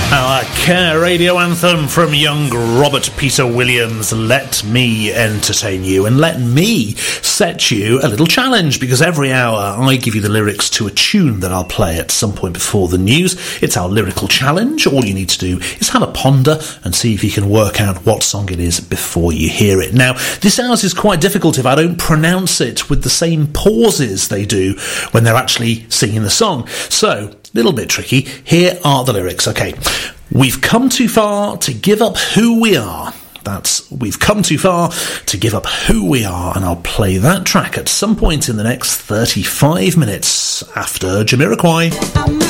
Our Care Radio anthem from young Robert Peter Williams, Let Me Entertain You, and let me set you a little challenge, because every hour I give you the lyrics to a tune that I'll play at some point before the news. It's our lyrical challenge. All you need to do is have a ponder and see if you can work out what song it is before you hear it. Now, this hours is quite difficult if I don't pronounce it with the same pauses they do when they're actually singing the song. So, little bit tricky. Here are the lyrics. Okay. We've come too far to give up who we are. That's We've come too far to give up who we are. And I'll play that track at some point in the next 35 minutes after Jamiroquai.